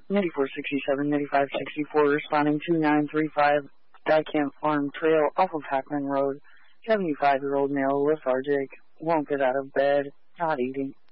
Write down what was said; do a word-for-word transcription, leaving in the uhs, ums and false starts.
ninety-four sixty-seven, ninety-five sixty-four, responding to nine three five Skycamp Farm Trail off of Hackman Road. seventy-five-year-old male, lethargic, won't get out of bed, not eating.